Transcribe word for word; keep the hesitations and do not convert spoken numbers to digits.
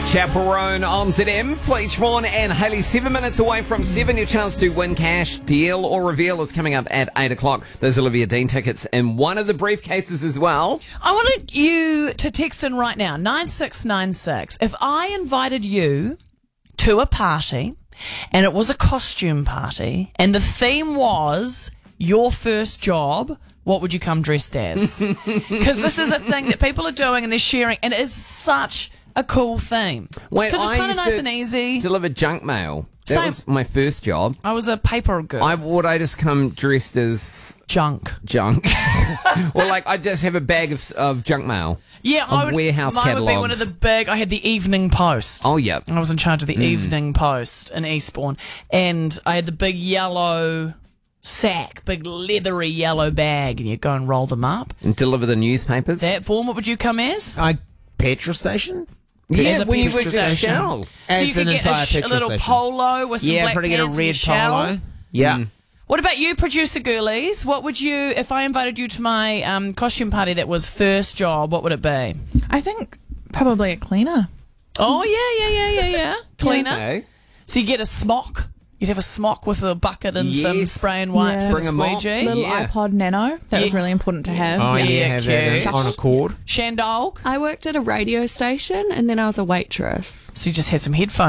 Chaperone on Z M, Fleet Vaughan and Hayley, seven minutes away from seven. Your chance to win cash. Deal or Reveal is coming up at eight o'clock. Those Olivia Dean tickets in one of the briefcases as well. I wanted you to text in right now, nine six nine six. If I invited you to a party and it was a costume party and the theme was your first job, what would you come dressed as? Because this is a thing that people are doing and they're sharing, and it is such a cool theme. Wait, Because it's I kind of used nice to and easy. deliver junk mail. That Same. was my first job. I was a paper girl. I would I just come dressed as Junk. junk, or like I just have a bag of of junk mail. Yeah, Of I would. warehouse mine would be one of catalogues. the big. I had the Evening Post. Oh yeah, I was in charge of the Evening Post in Eastbourne, and I had the big yellow sack, big leathery yellow bag, and you go and roll them up. and deliver the newspapers. That form, what would you come as? I petrol station. yeah, as a when you petrol worked at station. Shell. So As you could an get a, entire sh- a petrol little station. polo with some Yeah, black probably get a pants and your red shell. polo. Yeah. What about you, producer girlies? What would you, if I invited you to my um, costume party that was first job, what would it be? I think probably a cleaner. Oh, yeah, yeah, yeah, yeah, yeah. Cleaner. Okay. So you get a smock. You'd have a smock with a bucket and some Yes. spray and wipes Yeah. and Bring a 'em on. squeegee. Little Yeah. iPod Nano. That was Yeah. really important to have. Oh, yeah, Yeah, have that cute. on a cord. Shandog. I worked at a radio station and then I was a waitress. So you just had some headphones.